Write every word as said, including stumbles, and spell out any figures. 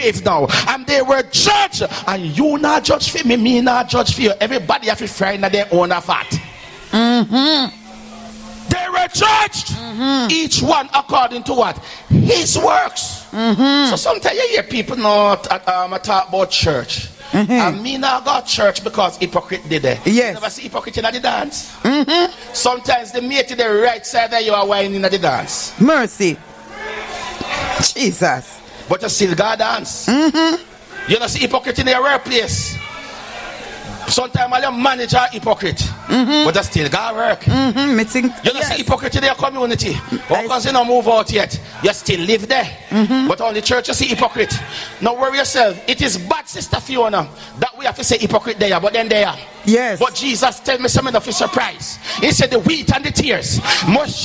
now, and they were judged, and you not judge for me, me not judge for you. Everybody have to fry in their own fat. Mm-hmm. They were judged, mm-hmm. each one according to what? His works. Mm-hmm. So sometimes you hear people not um, talk about church. Mm-hmm. And me not got church because hypocrite did it. Yes. You never see hypocrite in the dance. Mm-hmm. Sometimes they meet to the right side there, you are whining in the dance. Mercy. Jesus. But you still got dance. Mm-hmm. You don't see hypocrite in your workplace. Sometimes your manager hypocrite, mm-hmm. but you still got work. Mm-hmm. Meeting, you don't yes. see hypocrite in your community. Because you don't move out yet. You still live there. Mm-hmm. But on the church you see hypocrite. Now worry yourself. It is bad, Sister Fiona, that we have to say hypocrite there, but then they are. Yes. But Jesus tell me something of his surprise. He said the wheat and the tears must